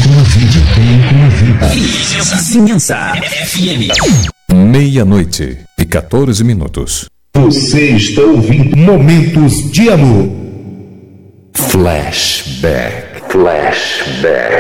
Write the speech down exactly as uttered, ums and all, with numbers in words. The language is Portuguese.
com a vida, bem com a vida. Vizinhança F M. Meia-noite e quatorze minutos. Você está ouvindo Momentos de Amor. Flashback. Flashback.